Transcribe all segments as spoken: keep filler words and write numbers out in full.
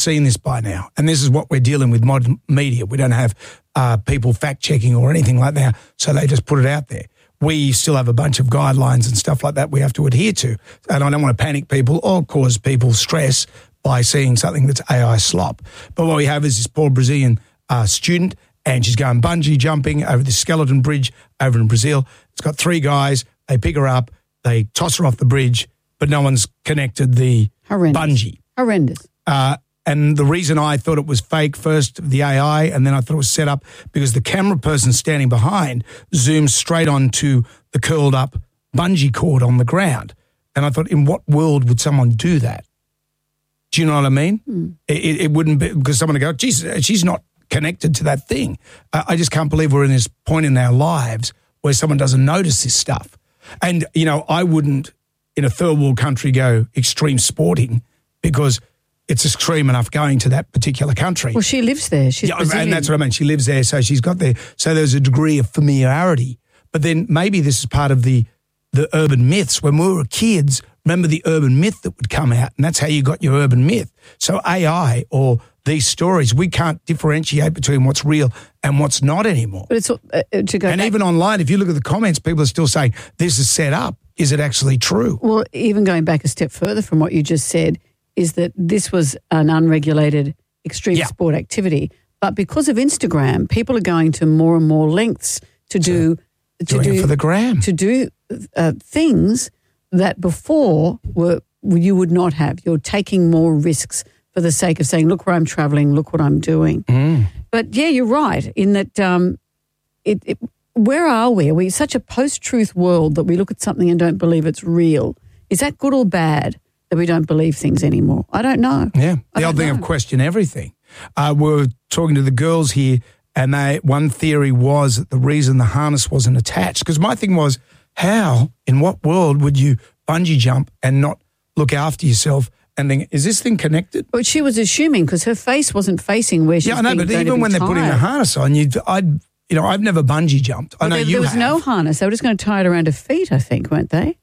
seen this by now, and this is what we're dealing with modern media. We don't have uh, people fact-checking or anything like that, so they just put it out there. We still have a bunch of guidelines and stuff like that we have to adhere to, and I don't want to panic people or cause people stress by seeing something that's A I slop. But what we have is this poor Brazilian uh, student, and she's going bungee jumping over the skeleton bridge over in Brazil. It's got three guys. They pick her up. They toss her off the bridge, but no one's connected the Horrendous. bungee. Horrendous. Uh, and the reason I thought it was fake first, the A I, and then I thought it was set up because the camera person standing behind zooms straight onto the curled up bungee cord on the ground. And I thought, in what world would someone do that? Do you know what I mean? Mm. It, it wouldn't be because someone would go, geez, she's not connected to that thing. Uh, I just can't believe we're in this point in our lives where someone doesn't notice this stuff. And, you know, I wouldn't in a third world country go extreme sporting because it's extreme enough going to that particular country. Well, she lives there. She's yeah, Brazilian. And that's what I mean. She lives there, so she's got there. So there's a degree of familiarity. But then maybe this is part of the the urban myths. When we were kids, remember the urban myth that would come out, and that's how you got your urban myth. So A I or these stories, we can't differentiate between what's real and what's not anymore. But it's uh, to go and back, even online, if you look at the comments, people are still saying this is set up. Is it actually true? Well, even going back a step further from what you just said, is that this was an unregulated extreme yeah. sport activity, but because of Instagram, people are going to more and more lengths to do so, to do it for the gram to do uh, things that before were you would not have. You're taking more risks for the sake of saying, "Look where I'm traveling, look what I'm doing." Mm. But yeah, you're right in that. Um, it, it, where are we? Are we such a post-truth world that we look at something and don't believe it's real? Is that good or bad? That we don't believe things anymore? I don't know. Yeah, the old thing know. of question everything. Uh, we were talking to the girls here, and they one theory was that the reason the harness wasn't attached, because my thing was, how, in what world would you bungee jump and not look after yourself and think, is this thing connected? But she was assuming because her face wasn't facing where she yeah, was I know, being, but even when tied. they're putting the harness on, you, I'd, you know, I've never bungee jumped. I well, know there, you there was have. no harness. They were just going to tie it around her feet, I think, weren't they?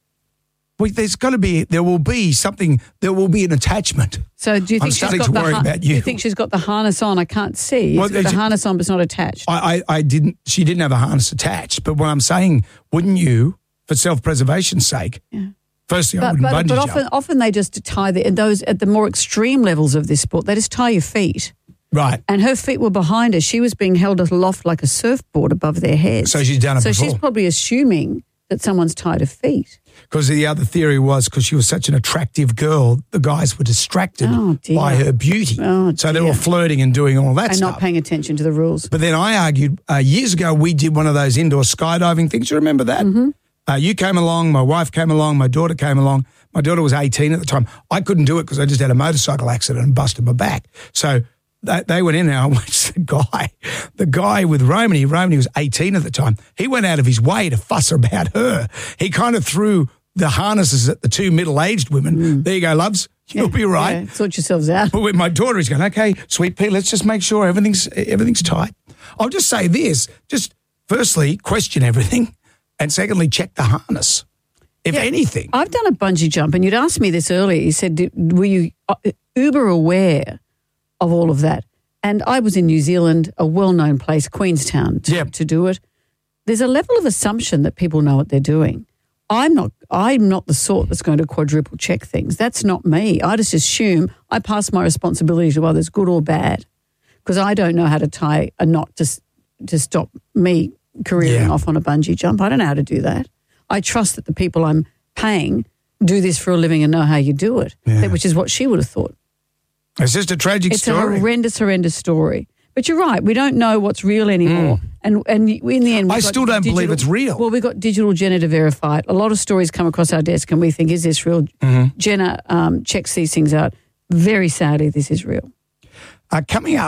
Well, there's got to be, there will be something, there will be an attachment. So do you think I'm she's starting got to the worry ha- about Do you. you think she's got the harness on? I can't see. Well, It's got the she- harness on, but it's not attached. I, I, I didn't, she didn't have a harness attached, but what I'm saying, wouldn't you, for self-preservation's sake, yeah. firstly, I But, wouldn't but, bungee but jump. often, often they just tie the those at the more extreme levels of this sport. They just tie your feet. Right. And her feet were behind her. She was being held aloft like a surfboard above their heads. So she's done it so before. So she's probably assuming that someone's tied her feet. Because the other theory was because she was such an attractive girl, the guys were distracted Oh, dear. by her beauty. Oh, so they dear. were flirting and doing all that And stuff. not paying attention to the rules. But then I argued, uh, years ago, we did one of those indoor skydiving things. You remember that? Mm-hmm. Uh, you came along, my wife came along, my daughter came along. My daughter was eighteen at the time. I couldn't do it because I just had a motorcycle accident and busted my back. So they, they went in and I watched the guy, the guy with Romany. Romany was eighteen at the time. He went out of his way to fuss about her. He kind of threw the harnesses at the two middle-aged women. Mm. There you go, loves. You'll yeah, be right. Yeah, sort yourselves out. But with my daughter, he's going, okay, sweet pea, let's just make sure everything's everything's tight. I'll just say this. Just firstly, question everything. And secondly, check the harness, if yeah, anything. I've done a bungee jump, and you'd asked me this earlier. You said, did, were you uber aware of all of that? And I was in New Zealand, a well-known place, Queenstown, to, yep. to do it. There's a level of assumption that people know what they're doing. I'm not I'm not the sort that's going to quadruple check things. That's not me. I just assume I pass my responsibility to others, good or bad, because I don't know how to tie a knot to, to stop me careering yeah. off on a bungee jump. I don't know how to do that. I trust that the people I'm paying do this for a living and know how you do it, yeah. which is what she would have thought. It's just a tragic it's story. It's a horrendous, horrendous story. But you're right. We don't know what's real anymore. Mm. And and in the end, I still don't digital, believe it's real. Well, we've got digital Jenna to verify it. A lot of stories come across our desk and we think, is this real? Mm-hmm. Jenna um, checks these things out. Very sadly, this is real. Uh, coming up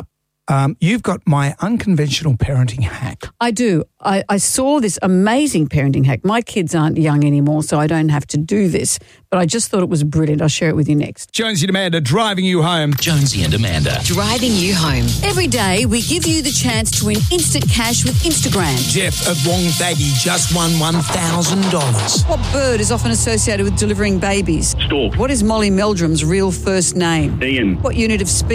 Um, you've got my unconventional parenting hack. I do. I, I saw this amazing parenting hack. My kids aren't young anymore, so I don't have to do this, but I just thought it was brilliant. I'll share it with you next. Jonesy and Amanda driving you home. Jonesy and Amanda. Driving you home. Every day, we give you the chance to win instant cash with Instagram. Jeff of Wonthaggi just won one thousand dollars. What bird is often associated with delivering babies? Stork. What is Molly Meldrum's real first name? Ian. What unit of speed